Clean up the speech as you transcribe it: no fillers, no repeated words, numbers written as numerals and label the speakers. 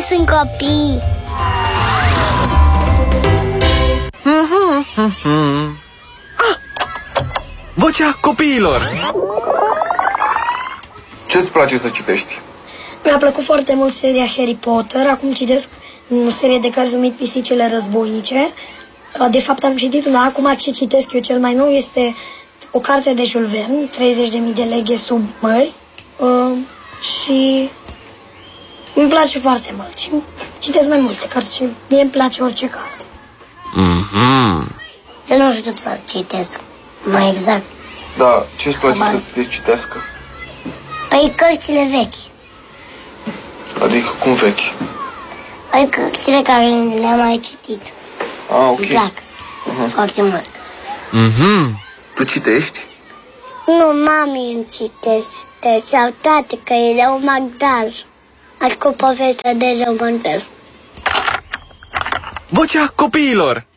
Speaker 1: Copiii sunt copii.
Speaker 2: Vocea copiilor. Ce-ți place să citești?
Speaker 3: Mi-a plăcut foarte mult seria Harry Potter. Acum citesc o serie de cărți numit Pisicile Războinice. De fapt am citit una. Acum ce citesc eu cel mai nou este o carte de Jules Verne, 30.000 de leghe sub mări. Și îmi place foarte mult. Și citesc mai multe cărți și mie îmi place orice carte.
Speaker 1: Eu nu știu să citesc mai exact.
Speaker 2: Da, ce-ți place să se citească?
Speaker 1: Păi cărțile vechi.
Speaker 2: Adică cum vechi?
Speaker 1: Păi cărțile care le-am mai citit.
Speaker 2: Ok.
Speaker 1: Îmi plac foarte mult.
Speaker 2: Tu citești?
Speaker 1: Nu, mami îmi citește sau tată, că e un Magdal. Ascult povestea de Rământăr.
Speaker 2: Vocea copiilor.